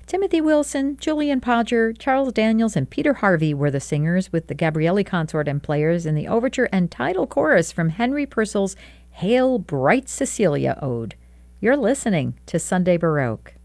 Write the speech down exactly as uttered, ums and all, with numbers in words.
Timothy Wilson, Julian Podger, Charles Daniels, and Peter Harvey were the singers, with the Gabrielli Consort and players in the overture and title chorus from Henry Purcell's Hail, Bright Cecilia Ode. You're listening to Sunday Baroque.